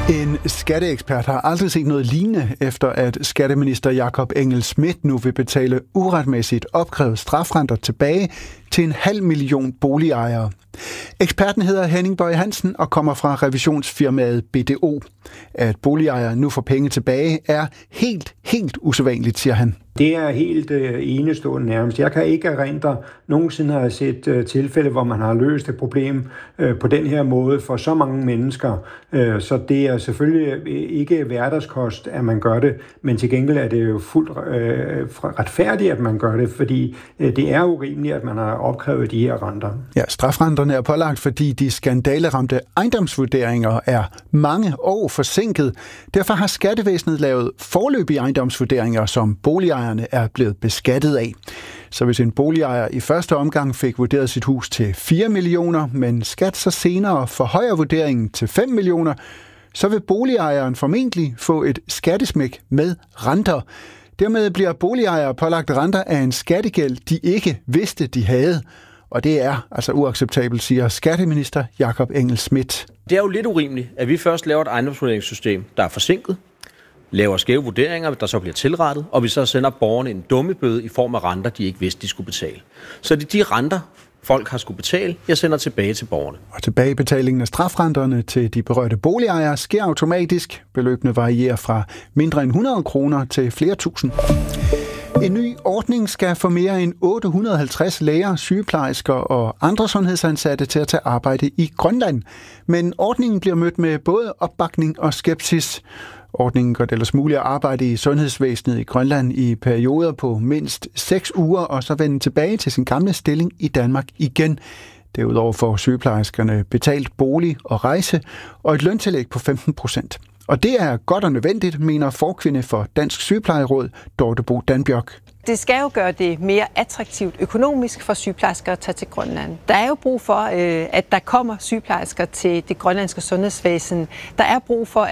En skatteekspert har aldrig set noget lignende, efter at skatteminister Jakob Engel-Schmidt nu vil betale uretmæssigt opkrævet strafrenter tilbage til 500.000 boligejere. Eksperten hedder Henning Bøje Hansen og kommer fra revisionsfirmaet BDO. At boligejere nu får penge tilbage er helt usædvanligt, siger han. Det er helt enestående nærmest. Jeg kan ikke erindre nogensinde har set tilfælde, hvor man har løst et problem på den her måde for så mange mennesker. Så det er selvfølgelig ikke hverdagskost, at man gør det, men til gengæld er det jo fuldt retfærdigt, at man gør det, fordi det er urimeligt, at man har opkrævet de her renter. Ja, strafrenterne er pålagt, fordi de skandaleramte ejendomsvurderinger er mange år forsinket. Derfor har skattevæsenet lavet foreløbige ejendomsvurderinger, som boligejerne er blevet beskattet af. Så hvis en boligejer i første omgang fik vurderet sit hus til 4 millioner, men skat så senere forhøjer vurderingen til 5 millioner, så vil boligejeren formentlig få et skattesmæk med renter. Dermed bliver boligejere pålagt renter af en skattegæld, de ikke vidste, de havde. Og det er altså uacceptabelt, siger skatteminister Jakob Engel-Schmidt. Det er jo lidt urimeligt, at vi først laver et ejendomsvurderingssystem, der er forsinket, laver skæve vurderinger, der så bliver tilrettet, og vi så sender borgerne en dummebøde i form af renter, de ikke vidste, de skulle betale. Så det er de renter, folk har skulle betale, jeg sender tilbage til borgerne. Og tilbagebetalingen af strafrenterne til de berørte boligejere sker automatisk. Beløbene varierer fra mindre end 100 kroner til flere tusind. En ny ordning skal få mere end 850 læger, sygeplejersker og andre sundhedsansatte til at tage arbejde i Grønland. Men ordningen bliver mødt med både opbakning og skepsis. Ordningen gør det ellers muligt at arbejde i sundhedsvæsenet i Grønland i perioder på mindst 6 uger, og så vende tilbage til sin gamle stilling i Danmark igen. Derudover får sygeplejerskerne betalt bolig og rejse og et løntillæg på 15%. Og det er godt og nødvendigt, mener forkvinde for Dansk Sygeplejeråd, Dorte Bo Danbjørk. Det skal jo gøre det mere attraktivt økonomisk for sygeplejersker at tage til Grønland. Der er jo brug for, at der kommer sygeplejersker til det grønlandske sundhedsvæsen. Der er brug for,